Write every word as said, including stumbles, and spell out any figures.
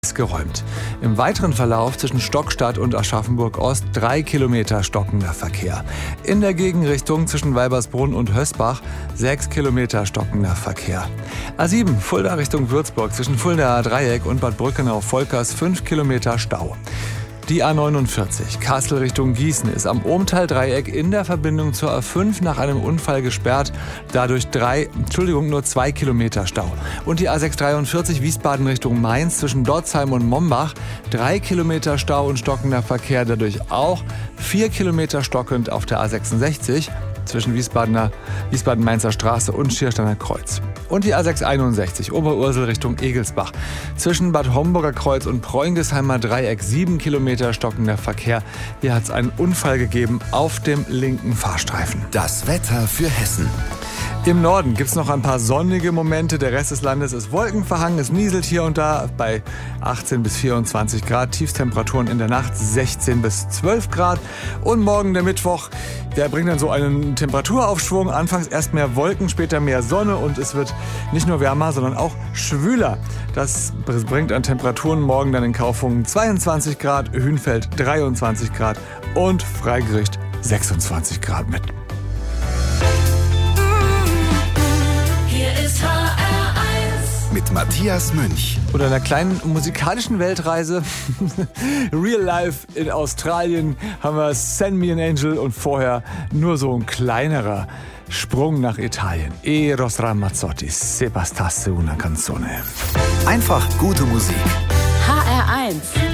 ist geräumt. Im weiteren Verlauf zwischen Stockstadt und Aschaffenburg-Ost drei Kilometer stockender Verkehr. In der Gegenrichtung zwischen Weibersbrunn und Hösbach sechs Kilometer stockender Verkehr. A sieben Fulda Richtung Würzburg zwischen Fuldaer Dreieck und Bad Brückenau-Volkers fünf Kilometer Stau. Die A neunundvierzig Kassel Richtung Gießen ist am Ohmtal-Dreieck in der Verbindung zur A fünf nach einem Unfall gesperrt. Dadurch drei, Entschuldigung, nur zwei Kilometer Stau. Und die A sechshundertdreiundvierzig Wiesbaden Richtung Mainz zwischen Dotzheim und Mombach. Drei Kilometer Stau und stockender Verkehr, dadurch auch vier Kilometer stockend auf der A sechsundsechzig zwischen Wiesbadener, Wiesbaden-Mainzer Straße und Schiersteiner Kreuz. Und die A sechshunderteinundsechzig Oberursel Richtung Egelsbach. Zwischen Bad Homburger Kreuz und Preungesheimer Dreieck sieben Kilometer stockender Verkehr. Hier hat es einen Unfall gegeben auf dem linken Fahrstreifen. Das Wetter für Hessen. Im Norden gibt es noch ein paar sonnige Momente. Der Rest des Landes ist wolkenverhangen. Es nieselt hier und da bei achtzehn bis vierundzwanzig Grad. Tiefstemperaturen in der Nacht sechzehn bis zwölf Grad. Und morgen der Mittwoch, der bringt dann so einen Temperaturaufschwung. Anfangs erst mehr Wolken, später mehr Sonne. Und es wird nicht nur wärmer, sondern auch schwüler. Das bringt an Temperaturen morgen dann in Kaufungen zweiundzwanzig Grad, Hünfeld dreiundzwanzig Grad und Freigericht sechsundzwanzig Grad mit. Mit Matthias Münch. Oder einer kleinen musikalischen Weltreise. Real Life in Australien haben wir Send Me an Angel und vorher nur so ein kleinerer Sprung nach Italien. Eros Ramazzotti, Se bastasse una canzone. Einfach gute Musik. H R eins